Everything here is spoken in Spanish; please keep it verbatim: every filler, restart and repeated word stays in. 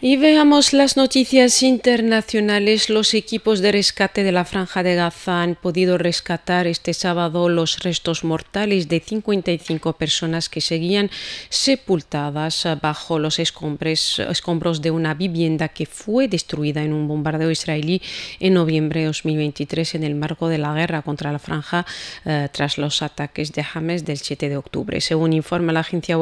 Y veamos las noticias internacionales. Los equipos de rescate de la Franja de Gaza han podido rescatar este sábado los restos mortales de cincuenta y cinco personas que seguían sepultadas bajo los escombros, escombros de una vivienda que fue destruida en un bombardeo israelí en noviembre de dos mil veintitrés en el marco de la guerra contra la Franja eh, tras los ataques de Hamas del siete de octubre. Según informa la agencia